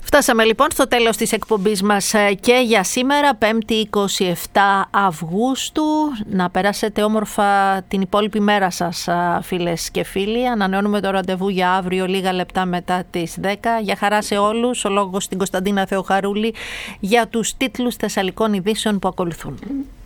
Φτάσαμε λοιπόν στο τέλος της εκπομπής μας και για σήμερα, 5η 27 Αυγούστου. Να περάσετε όμορφα την υπόλοιπη μέρα σας, φίλες και φίλοι. Ανανεώνουμε το ραντεβού για αύριο λίγα λεπτά μετά τις 10. Για χαρά σε όλους, ο λόγος στην Κωνσταντίνα Θεοχαρούλη για τους τίτλους Θεσσαλικών ειδήσεων που ακολουθούν.